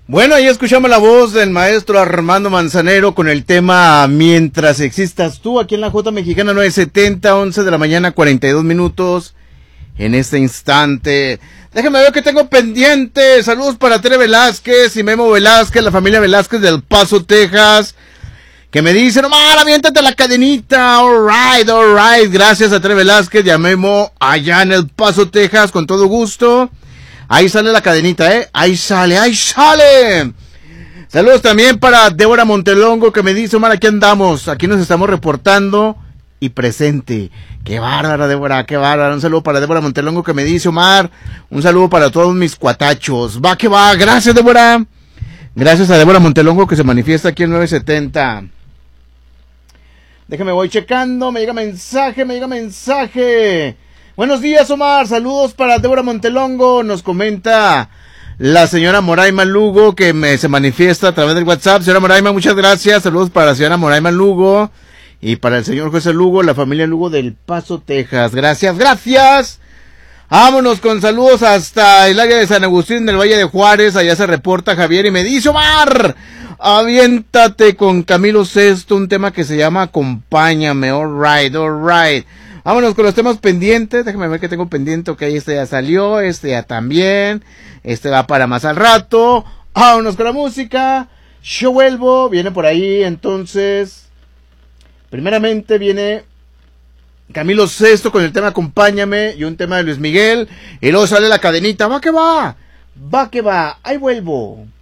Bueno, ahí escuchamos la voz del maestro Armando Manzanero con el tema Mientras existas tú, aquí en la J Mexicana 970, 11 de la mañana, 42 minutos. En este instante, déjame ver que tengo pendiente. Saludos para Tere Velázquez y Memo Velázquez, la familia Velázquez del Paso, Texas, que me dicen, Omar, aviéntate la cadenita. Alright. Gracias a Tere Velázquez y a Memo allá en El Paso, Texas, con todo gusto. Ahí sale la cadenita, ahí sale. Saludos también para Débora Montelongo, que me dice, Omar, aquí andamos, aquí nos estamos reportando y presente. Qué bárbara, Débora, qué bárbara. Un saludo para Débora Montelongo, que me dice, Omar, un saludo para todos mis cuatachos. Va que va, gracias, Débora. Gracias a Débora Montelongo, que se manifiesta aquí en 970. Déjame, voy checando, me llega mensaje. Buenos días, Omar, saludos para Débora Montelongo, nos comenta la señora Moraima Lugo, que se manifiesta a través del WhatsApp. Señora Moraima, muchas gracias, saludos para la señora Moraima Lugo y para el señor José Lugo, la familia Lugo del Paso, Texas. Gracias. Vámonos con saludos hasta el área de San Agustín, en el Valle de Juárez. Allá se reporta Javier y me dice, Omar, aviéntate con Camilo Sesto, un tema que se llama Acompáñame. Alright. Vámonos con los temas pendientes. Déjame ver que tengo pendiente. Ok, este ya salió, este ya también. Este va para más al rato. Vámonos con la música. Yo vuelvo, viene por ahí, entonces. Primeramente viene Camilo Sesto con el tema Acompáñame y un tema de Luis Miguel. Y luego sale la cadenita. Va que va. Ahí vuelvo.